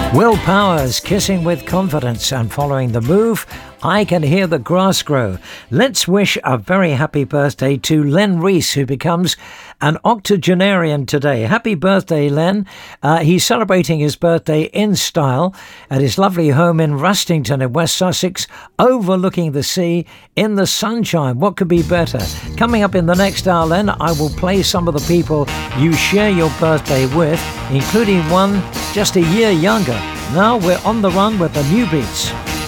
Will Powers, Kissing with Confidence, and following the move, I Can Hear the Grass Grow. Let's wish a very happy birthday to Len Reese, who becomes an octogenarian today. Happy birthday, Len. He's celebrating his birthday in style at his lovely home in Rustington in West Sussex, overlooking the sea in the sunshine. What could be better? Coming up in the next hour, Len, I will play some of the people you share your birthday with, including one just a year younger. Now we're on the run with the new beats.